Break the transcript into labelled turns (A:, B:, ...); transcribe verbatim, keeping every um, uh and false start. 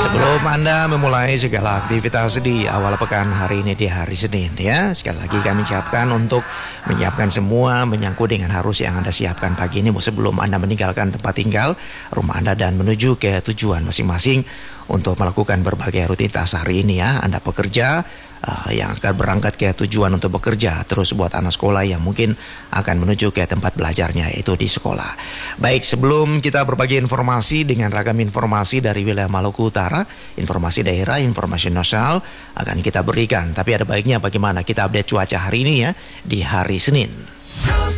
A: Sebelum Anda memulai segala aktivitas di awal pekan hari ini di hari Senin ya, sekali lagi kami siapkan untuk menyiapkan semua menyangkut dengan harus yang Anda siapkan pagi ini sebelum Anda meninggalkan tempat tinggal rumah Anda dan menuju ke tujuan masing-masing untuk melakukan berbagai rutinitas hari ini ya. Anda pekerja Uh, yang akan berangkat ke tujuan untuk bekerja, terus buat anak sekolah yang mungkin akan menuju ke tempat belajarnya yaitu di sekolah. Baik, sebelum kita berbagi informasi dengan ragam informasi dari wilayah Maluku Utara, informasi daerah, informasi nasional akan kita berikan. Tapi ada baiknya bagaimana kita update cuaca hari ini ya di hari Senin.